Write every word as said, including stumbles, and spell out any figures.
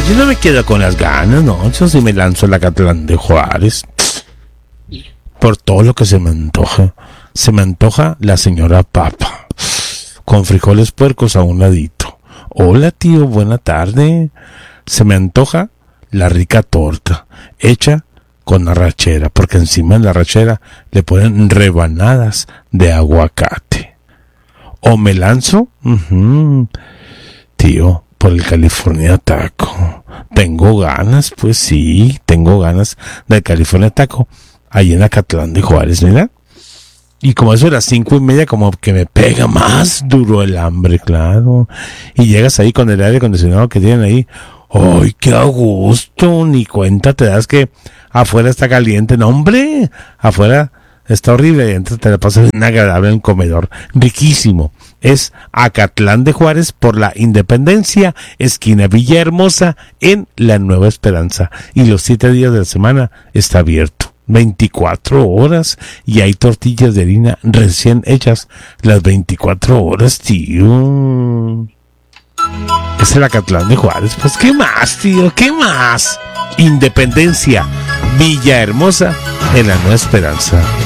yo no me quedo con las ganas, no. Yo sí me lanzo al Acatlán de Juárez. Por todo lo que se me antoja. Se me antoja la señora papa. Con frijoles puercos a un ladito. Hola, tío, buena tarde. Se me antoja la rica torta. Hecha con arrachera. Porque encima de la arrachera le ponen rebanadas de aguacate. O me lanzo, uh-huh, tío, por el California Taco. Tengo ganas, pues sí, tengo ganas del California Taco. Ahí en Acatlán de Juárez, mira. Y como eso era cinco y media, como que me pega más duro el hambre, claro. Y llegas ahí con el aire acondicionado que tienen ahí. ¡Ay, qué a gusto! Ni cuenta te das que afuera está caliente. ¡No, hombre! Afuera está horrible y entonces te la pasas bien agradable en el comedor. Riquísimo. Es Acatlán de Juárez por la Independencia, esquina Villahermosa, en la Nueva Esperanza. Y los siete días de la semana está abierto. veinticuatro horas y hay tortillas de harina recién hechas las veinticuatro horas, tío. Es el Acatlán de Juárez. Pues, ¿qué más, tío? ¿Qué más? Independencia, Villahermosa, en la Nueva Esperanza.